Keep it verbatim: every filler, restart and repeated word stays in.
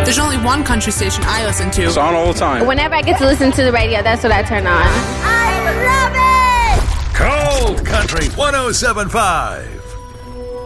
There's only one country station I listen to. It's on all the time. Whenever I get to listen to the radio, that's what I turn on. I love it! Cold Country one oh seven point five.